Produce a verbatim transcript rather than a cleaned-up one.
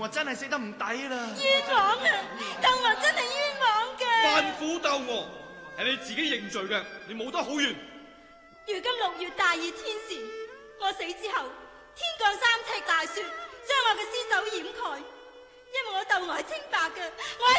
我真係死得唔抵啦！ 冤枉啊！鬥我真係冤枉嘅。 犯苦鬥我係你自己認罪嘅，你冇得好怨。 如今六月大熱天時，我死之後，天降三尺大雪，將我嘅屍首掩蓋。因為我竇外清白嘅，我喺